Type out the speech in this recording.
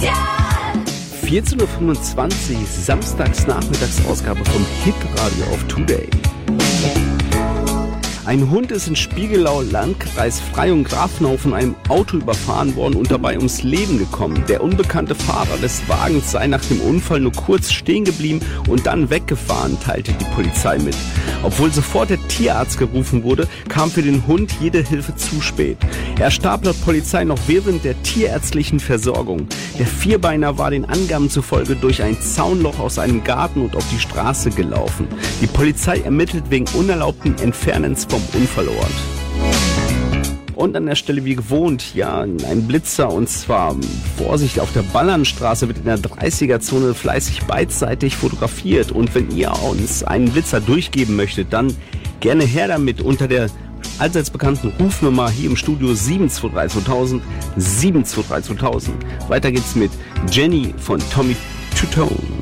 14.25 Uhr, samstags Nachmittagsausgabe vom Hitradio auf Today. Ein Hund ist in Spiegelau, Landkreis Freyung Grafenau von einem Auto überfahren worden und dabei ums Leben gekommen. Der unbekannte Fahrer des Wagens sei nach dem Unfall nur kurz stehen geblieben und dann weggefahren, teilte die Polizei mit. Obwohl sofort der Tierarzt gerufen wurde, kam für den Hund jede Hilfe zu spät. Er starb laut Polizei noch während der tierärztlichen Versorgung. Der Vierbeiner war den Angaben zufolge durch ein Zaunloch aus einem Garten und auf die Straße gelaufen. Die Polizei ermittelt wegen unerlaubten Entfernens vom Unfallort. Und an der Stelle wie gewohnt, ja, ein Blitzer, und zwar, Vorsicht, auf der Ballernstraße wird in der 30er-Zone fleißig beidseitig fotografiert. Und wenn ihr uns einen Blitzer durchgeben möchtet, dann gerne her damit unter der allseits bekannten Rufnummer hier im Studio 723 2000, 723 2000. Weiter geht's mit Jenny von Tommy Tutone.